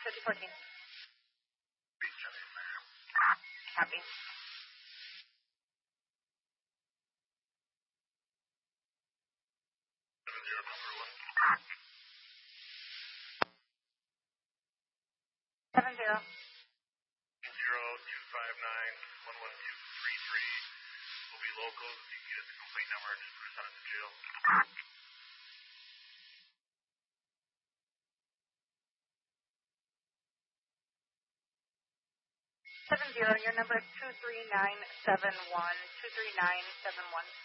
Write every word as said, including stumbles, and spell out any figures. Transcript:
fifty fourteen. Copy. Seven zero. Zero two five nine one one two three three will be locals. If you can get the complaint number, just put us on to jail. Seven zero. Your number is two three nine seven one. Two three nine seven one.